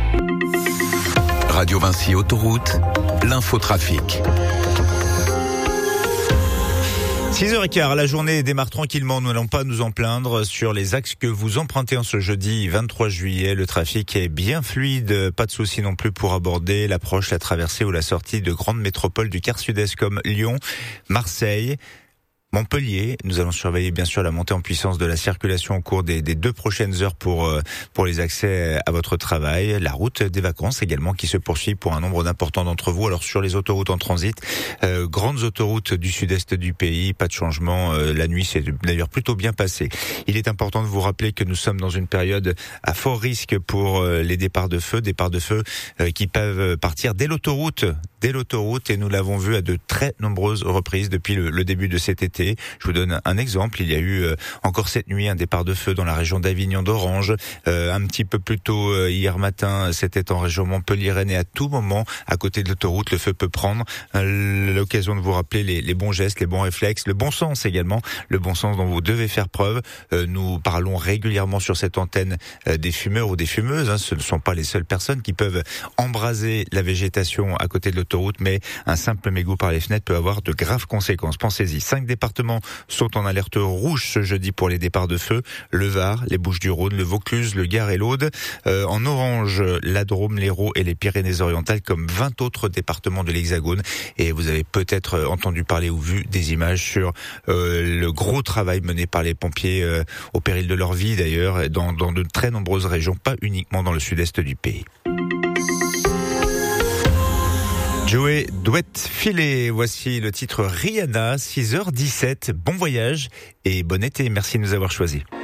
Radio Vinci Autoroute, l'infotrafic. 6h15, la journée démarre tranquillement. Nous n'allons pas nous en plaindre sur les axes que vous empruntez en ce jeudi 23 juillet. Le trafic est bien fluide. Pas de souci non plus pour aborder l'approche, la traversée ou la sortie de grandes métropoles du quart sud-est comme Lyon, Marseille, Montpellier. Nous allons surveiller bien sûr la montée en puissance de la circulation au cours des 2 prochaines heures pour les accès à votre travail. La route des vacances également qui se poursuit pour un nombre d'importants d'entre vous. Alors sur les autoroutes en transit, grandes autoroutes du sud-est du pays, pas de changement. La nuit c'est d'ailleurs plutôt bien passé. Il est important de vous rappeler que nous sommes dans une période à fort risque pour les départs de feu qui peuvent partir dès l'autoroute et nous l'avons vu à de très nombreuses reprises depuis le début de cet été. Je vous donne un exemple. Il y a eu encore cette nuit un départ de feu dans la région d'Avignon d'Orange. Un petit peu plus tôt hier matin, c'était en région Montpellier-Rennes et à tout moment, à côté de l'autoroute, le feu peut prendre. L'occasion de vous rappeler les bons gestes, les bons réflexes, le bon sens également, le bon sens dont vous devez faire preuve. Nous parlons régulièrement sur cette antenne des fumeurs ou des fumeuses. Ce ne sont pas les seules personnes qui peuvent embraser la végétation à côté de l'autoroute, mais un simple mégot par les fenêtres peut avoir de graves conséquences. Pensez-y. 5 départements sont en alerte rouge ce jeudi pour les départs de feu. Le Var, les Bouches-du-Rhône, le Vaucluse, le Gard et l'Aude. En orange, la Drôme, l'Hérault et les Pyrénées-Orientales comme 20 autres départements de l'Hexagone. Et vous avez peut-être entendu parler ou vu des images sur le gros travail mené par les pompiers au péril de leur vie d'ailleurs dans de très nombreuses régions, pas uniquement dans le sud-est du pays. Joey Duet Filet, voici le titre Rihanna, 6h17. Bon voyage et bon été, merci de nous avoir choisis.